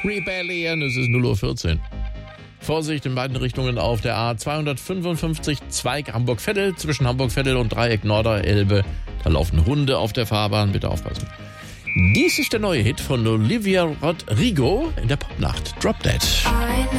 Rebellion, es ist 0:14 Uhr. Vorsicht in beiden Richtungen auf der A255 Zweig Hamburg-Veddel, zwischen Hamburg-Veddel und Dreieck Norderelbe. Da laufen Hunde auf der Fahrbahn, bitte aufpassen. Dies ist der neue Hit von Olivia Rodrigo in der Popnacht. Drop Dead.